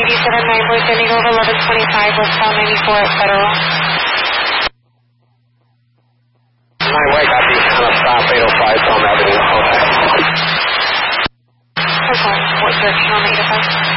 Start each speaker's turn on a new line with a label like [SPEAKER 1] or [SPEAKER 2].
[SPEAKER 1] 879 Boy sending over 1125 westbound 94 at Federal.
[SPEAKER 2] Highway, copy. On a stop 805 Palm Avenue.
[SPEAKER 1] Okay. What direction on 805?